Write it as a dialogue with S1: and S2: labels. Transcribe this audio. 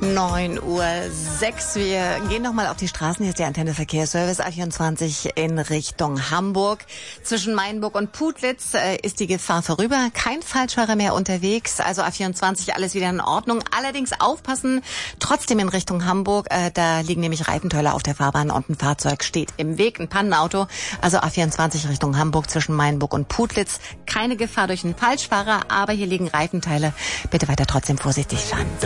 S1: 9:06 Uhr. Wir gehen nochmal auf die Straßen. Hier ist der Antenne Verkehrsservice A24 in Richtung Hamburg. Zwischen Mainburg und Putlitz ist die Gefahr vorüber. Kein Falschfahrer mehr unterwegs. Also A24 alles wieder in Ordnung. Allerdings aufpassen. Trotzdem in Richtung Hamburg. Da liegen nämlich Reifentöller auf der Fahrbahn und ein Fahrzeug steht im Weg. Ein Pannenauto. Also A24 Richtung Hamburg zwischen Mainburg und Putlitz. Keine Gefahr durch einen Falschfahrer, aber hier liegen Reifenteile. Bitte weiter trotzdem vorsichtig fahren.